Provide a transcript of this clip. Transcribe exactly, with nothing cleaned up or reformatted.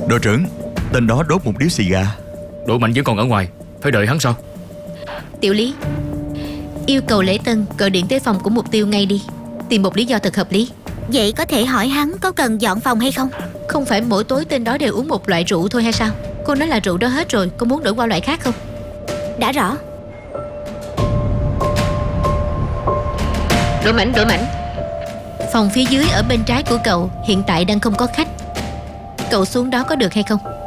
Đội trưởng, tên đó đốt một điếu xì gà. Độ Mạnh vẫn còn ở ngoài, phải đợi hắn sao? Tiểu Lý, yêu cầu Lễ Tân gọi điện tới phòng của mục tiêu ngay đi. Tìm một lý do thật hợp lý. Vậy có thể hỏi hắn có cần dọn phòng hay không? Không phải mỗi tối tên đó đều uống một loại rượu thôi hay sao? Cô nói là rượu đó hết rồi, cô muốn đổi qua loại khác không? Đã rõ. Đội Mạnh, Đội Mạnh, phòng phía dưới ở bên trái của cậu hiện tại đang không có khách. Cậu xuống đó có được hay không?